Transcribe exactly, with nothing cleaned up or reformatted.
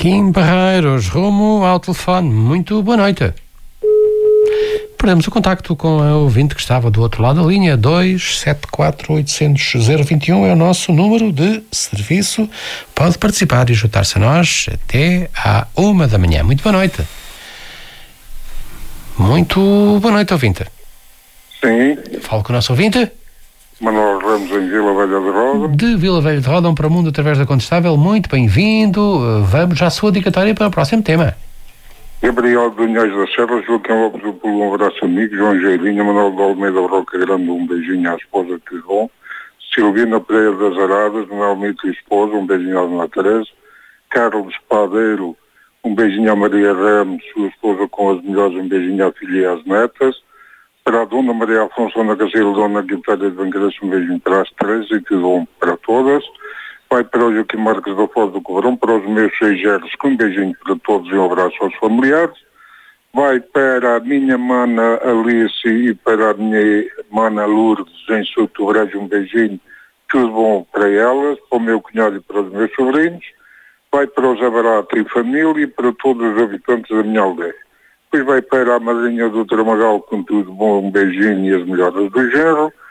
Kim Barreiros, rumo ao telefone. Muito boa noite. Perdemos o contacto com a ouvinte que estava do outro lado da linha. Dois sete quatro oito zero zero dois um é o nosso número de serviço. Pode participar e juntar-se a nós até à uma da manhã. Muito boa noite. Muito boa noite, ouvinte. Sim. Falo com o nosso ouvinte. Manuel Ramos, em Vila Velha de Roda. De Vila Velha de Roda, um para o mundo através da Contestável. Muito bem-vindo. Vamos à sua dedicatória para o próximo tema. Gabriel de Unhais da Serra, Joaquim Lopes do Pulo, um abraço amigo, João Geirinha, Manuel de Almeida Roca Grande, um beijinho à esposa que bom, Silvina Pereira das Aradas, Manuel Mito e esposa, um beijinho à Dona Teresa, Carlos Padeiro, um beijinho à Maria Ramos, sua esposa com as melhores, um beijinho à filha e às netas, para a Dona Maria Afonso, Dona Casilda, Dona Guitarra de Banqueiras, um beijinho para as três e que bom para todas. Vai para o Joaquim Marques da Foz do Covarão, para os meus seigeros, com um beijinho para todos e um abraço aos familiares. Vai para a minha mana Alice e para a minha mana Lourdes em Souto Brejo, um beijinho, tudo bom para elas, para o meu cunhado e para os meus sobrinhos. Vai para o Zabarato e família e para todos os habitantes da minha aldeia. Depois vai para a madrinha do Tramagal, com tudo bom, um beijinho e as melhoras do genro.